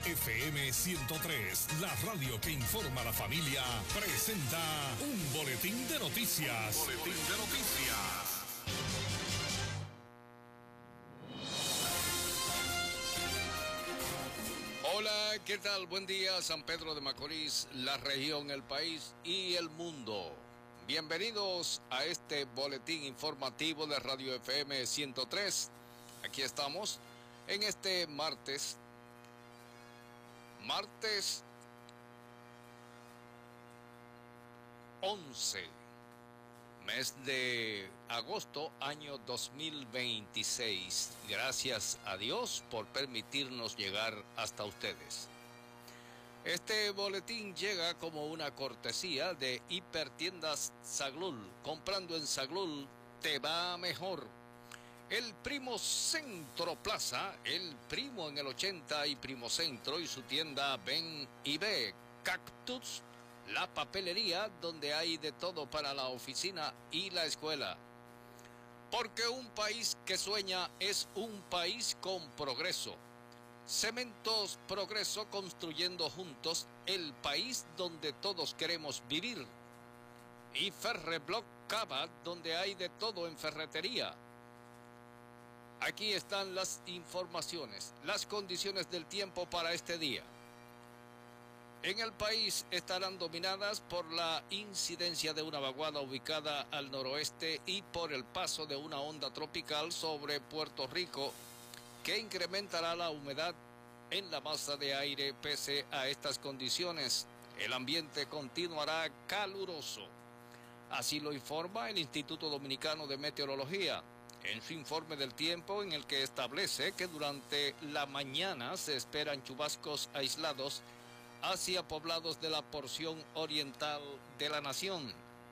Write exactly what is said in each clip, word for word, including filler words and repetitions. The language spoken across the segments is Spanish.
F M ciento tres, la radio que informa a la familia, presenta un boletín de noticias. Un boletín de noticias. Hola, ¿qué tal? Buen día, San Pedro de Macorís, la región, el país y el mundo. Bienvenidos a este boletín informativo de Radio F M ciento tres. Aquí estamos en este martes, martes once, mes de agosto, año dos mil veintiséis. Gracias a Dios por permitirnos llegar hasta ustedes. Este boletín llega como una cortesía de Hipertiendas Saglul. Comprando en Saglul te va mejor. El Primo Centro Plaza, el Primo en el ochenta y Primo Centro y su tienda Ven y Ve. Cactus, la papelería donde hay de todo para la oficina y la escuela. Porque un país que sueña es un país con progreso. Cementos Progreso, construyendo juntos el país donde todos queremos vivir. Y Ferreblock Cava, donde hay de todo en ferretería. Aquí están las informaciones, las condiciones del tiempo para este día. En el país estarán dominadas por la incidencia de una vaguada ubicada al noroeste y por el paso de una onda tropical sobre Puerto Rico, que incrementará la humedad en la masa de aire. Pese a estas condiciones, el ambiente continuará caluroso. Así lo informa el Instituto Dominicano de Meteorología en su informe del tiempo, en el que establece que durante la mañana se esperan chubascos aislados hacia poblados de la porción oriental de la nación.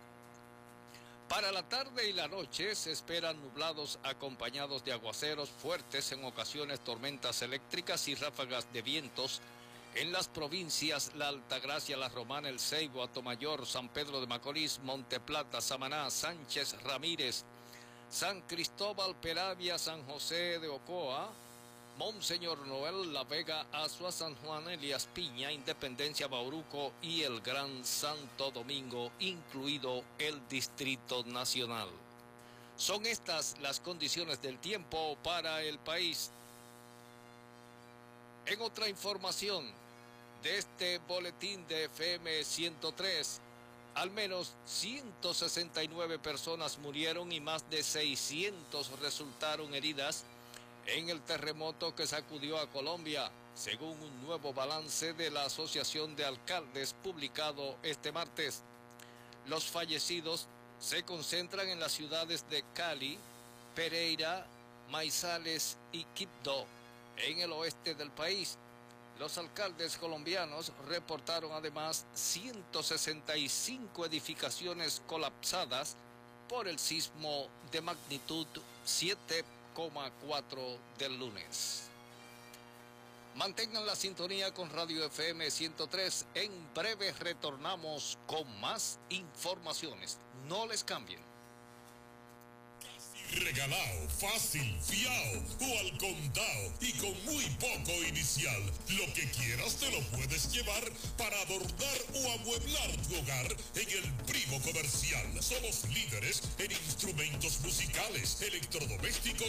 Para la tarde y la noche se esperan nublados acompañados de aguaceros fuertes, en ocasiones tormentas eléctricas y ráfagas de vientos en las provincias La Altagracia, La Romana, El Ceibo, Atomayor, San Pedro de Macorís, Monteplata, Samaná, Sánchez Ramírez, San Cristóbal, Peravia, San José de Ocoa, Monseñor Noel, La Vega, Azua, San Juan, Elías Piña, Independencia, Bauruco y el Gran Santo Domingo, incluido el Distrito Nacional. Son estas las condiciones del tiempo para el país. En otra información de este boletín de F M ciento tres, al menos ciento sesenta y nueve personas murieron y más de seiscientos resultaron heridas en el terremoto que sacudió a Colombia, según un nuevo balance de la Asociación de Alcaldes publicado este martes. Los fallecidos se concentran en las ciudades de Cali, Pereira, Maizales y Quibdó, en el oeste del país. Los alcaldes colombianos reportaron además ciento sesenta y cinco edificaciones colapsadas por el sismo de magnitud siete coma cuatro del lunes. Mantengan la sintonía con Radio F M ciento tres. En breve retornamos con más informaciones. No les cambien. Regalado, fácil, fiao o al contado y con muy poco inicial. Lo que quieras te lo puedes llevar para adornar o amueblar tu hogar en el Primo Comercial. Somos líderes en instrumentos musicales, electrodomésticos